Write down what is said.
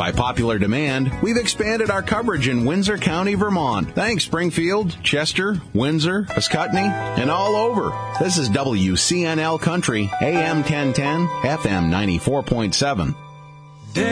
By popular demand, we've expanded our coverage in Windsor County, Vermont. Thanks, Springfield, Chester, Windsor, Ascutney, and all over. This is WCNL Country, AM 1010, FM 94.7.